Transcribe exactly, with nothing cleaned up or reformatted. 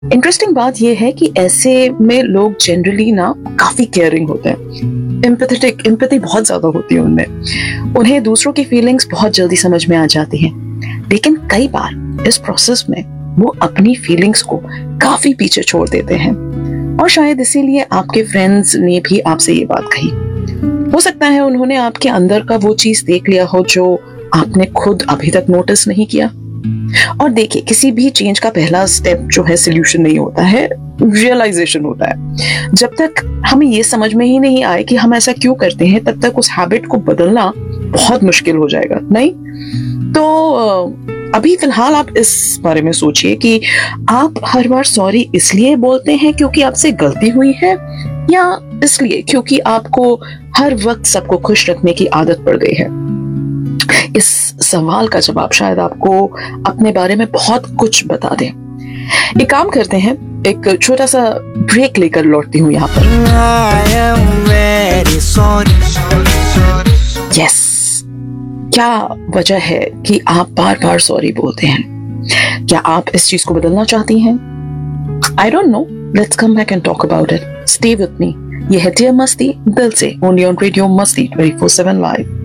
Interesting बात यह है कि ऐसे में लोग जनरली ना काफी केयरिंग होते हैं, एम्पैथेटिक एम्पैथी बहुत ज्यादा होती है उनमें, उन्हें दूसरों की फीलिंग्स बहुत जल्दी समझ में आ जाती हैं। लेकिन कई बार इस प्रोसेस में वो अपनी फीलिंग्स को काफी पीछे छोड़ देते हैं और शायद इसीलिए आपके फ्रेंड्स ने भी आपसे ये बात कही। हो सकता है उन्होंने आपके अंदर का वो चीज देख लिया हो जो आपने खुद अभी तक नोटिस नहीं किया। और देखिए, किसी भी चेंज का पहला स्टेप जो है सोल्यूशन नहीं होता है, रियलाइजेशन होता है। जब तक हमें ये समझ में ही नहीं आए कि हम ऐसा क्यों करते हैं, तब तक उस हैबिट को बदलना बहुत मुश्किल हो जाएगा, नहीं? तो अभी फिलहाल आप इस बारे में सोचिए कि आप हर बार सॉरी इसलिए बोलते हैं क्योंकि आपसे गलती हुई है, या इसलिए क्योंकि आपको हर वक्त सबको खुश रखने की आदत पड़ गई है। इस सवाल का जवाब शायद आपको अपने बारे में बहुत कुछ बता दे। एक काम करते हैं, एक छोटा सा ब्रेक लेकर लौटती हूँ यहाँ पर। यस, क्या वजह है कि आप बार बार सॉरी बोलते हैं? क्या आप इस चीज को बदलना चाहती हैं? I don't know, let's come back and talk about it. Stay with me. ये है डियर मस्ती दिल से, ओनली ऑन रेडियो मस्ती ट्वेंटी फोर सेवन लाइव।